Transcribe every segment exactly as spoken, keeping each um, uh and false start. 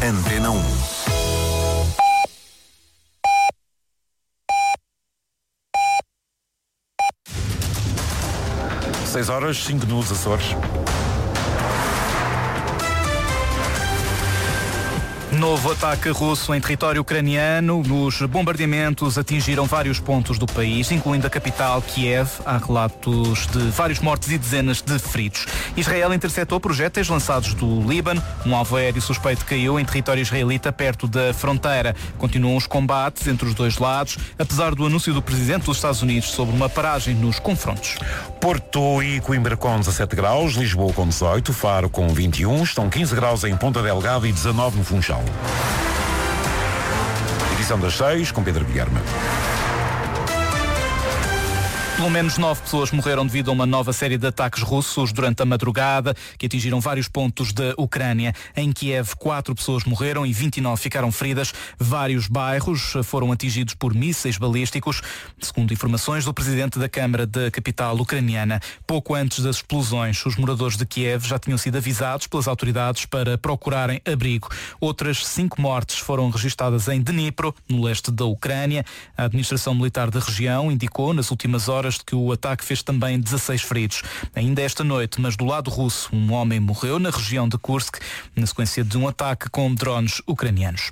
Antena um. Seis horas, cinco nos Açores. Novo ataque russo em território ucraniano. Os bombardeamentos atingiram vários pontos do país, incluindo a capital, Kiev. Há relatos de vários mortos e dezenas de feridos. Israel interceptou projéteis lançados do Líbano. Um alvo aéreo suspeito caiu em território israelita perto da fronteira. Continuam os combates entre os dois lados, apesar do anúncio do presidente dos Estados Unidos sobre uma paragem nos confrontos. Porto e Coimbra com dezassete graus, Lisboa com dezoito, Faro com vinte e um, estão quinze graus em Ponta Delgada e dezanove no Funchal. Edição das seis, com Pedro Guilherme. Pelo menos nove pessoas morreram devido a uma nova série de ataques russos durante a madrugada, que atingiram vários pontos da Ucrânia. Em Kiev, quatro pessoas morreram e vinte e nove ficaram feridas. Vários bairros foram atingidos por mísseis balísticos, segundo informações do presidente da Câmara da capital ucraniana. Pouco antes das explosões, os moradores de Kiev já tinham sido avisados pelas autoridades para procurarem abrigo. Outras cinco mortes foram registadas em Dnipro, no leste da Ucrânia. A administração militar da região indicou nas últimas horas que o ataque fez também dezasseis feridos. Ainda esta noite, mas do lado russo, um homem morreu na região de Kursk, na sequência de um ataque com drones ucranianos.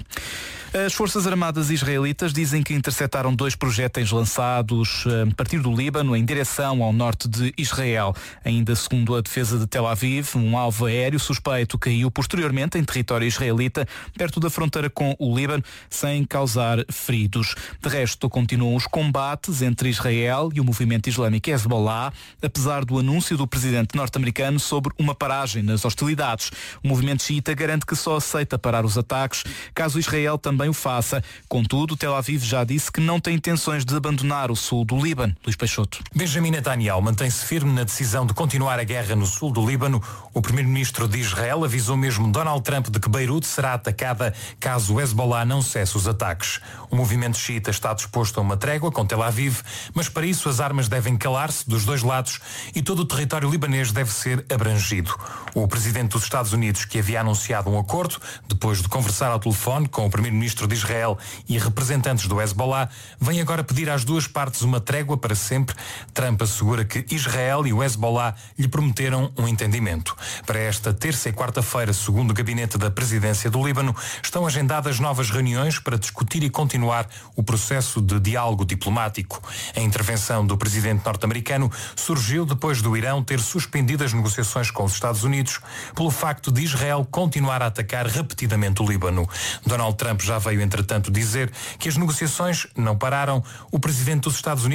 As Forças Armadas israelitas dizem que interceptaram dois projéteis lançados a partir do Líbano em direção ao norte de Israel. Ainda segundo a defesa de Tel Aviv, um alvo aéreo suspeito caiu posteriormente em território israelita, perto da fronteira com o Líbano, sem causar feridos. De resto, continuam os combates entre Israel e o movimento islâmico Hezbollah, apesar do anúncio do presidente norte-americano sobre uma paragem nas hostilidades. O movimento xiita garante que só aceita parar os ataques caso Israel também o faça. Contudo, Tel Aviv já disse que não tem intenções de abandonar o sul do Líbano. Luís Peixoto. Benjamin Netanyahu mantém-se firme na decisão de continuar a guerra no sul do Líbano. O primeiro-ministro de Israel avisou mesmo Donald Trump de que Beirute será atacada caso o Hezbollah não cesse os ataques. O movimento xiita está disposto a uma trégua com Tel Aviv, mas para isso as armas devem calar-se dos dois lados e todo o território libanês deve ser abrangido. O presidente dos Estados Unidos, que havia anunciado um acordo, depois de conversar ao telefone com o primeiro-ministro de Israel e representantes do Hezbollah, vem agora pedir às duas partes uma trégua para sempre. Trump assegura que Israel e o Hezbollah lhe prometeram um entendimento. Para esta terça e quarta-feira, segundo o gabinete da presidência do Líbano, estão agendadas novas reuniões para discutir e continuar o processo de diálogo diplomático. A intervenção do presidente norte-americano surgiu depois do Irão ter suspendido as negociações com os Estados Unidos pelo facto de Israel continuar a atacar repetidamente o Líbano. Donald Trump já veio, entretanto, dizer que as negociações não pararam. O presidente dos Estados Unidos